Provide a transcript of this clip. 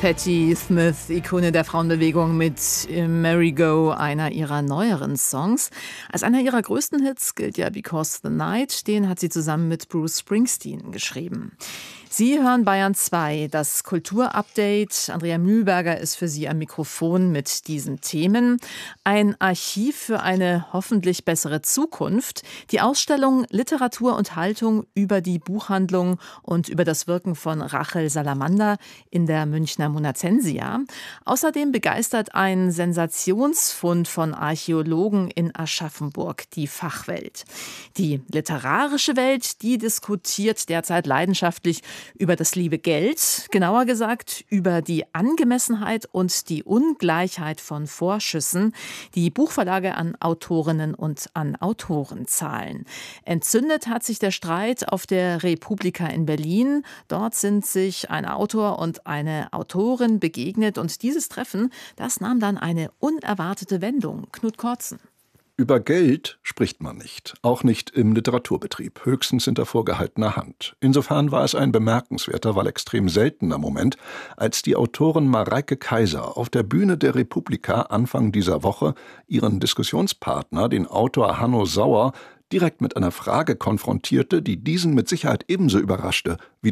Patti Smith, Ikone der Frauenbewegung mit Merry Go, einer ihrer neueren Songs. Als einer ihrer größten Hits gilt ja Because the Night, den hat sie zusammen mit Bruce Springsteen geschrieben. Sie hören Bayern 2, das Kulturupdate. Andrea Mühlberger ist für Sie am Mikrofon mit diesen Themen. Ein Archiv für eine hoffentlich bessere Zukunft. Die Ausstellung Literatur und Haltung über die Buchhandlung und über das Wirken von Rachel Salamander in der Münchner Monacensia. Außerdem begeistert ein Sensationsfund von Archäologen in Aschaffenburg die Fachwelt. Die literarische Welt, die diskutiert derzeit leidenschaftlich über das liebe Geld, genauer gesagt über die Angemessenheit und die Ungleichheit von Vorschüssen, die Buchverlage an Autorinnen und an Autoren zahlen. Entzündet hat sich der Streit auf der Republika in Berlin. Dort sind sich ein Autor und eine Autorin begegnet und dieses Treffen, das nahm dann eine unerwartete Wendung. Knut Kortzen. Über Geld spricht man nicht, auch nicht im Literaturbetrieb, höchstens hinter vorgehaltener Hand. Insofern war es ein bemerkenswerter, weil extrem seltener Moment, als die Autorin Mareike Kaiser auf der Bühne der Republika Anfang dieser Woche ihren Diskussionspartner, den Autor Hanno Sauer, direkt mit einer Frage konfrontierte, die diesen mit Sicherheit ebenso überraschte wie